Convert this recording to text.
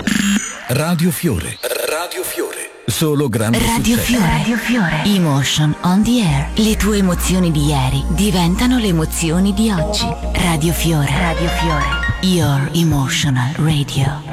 Radio Fiore. Radio Fiore. Solo grandi Radio successi. Fiore. Radio Fiore. Emotion on the air. Le tue emozioni di ieri diventano le emozioni di oggi. Radio Fiore. Radio Fiore. Your emotional radio.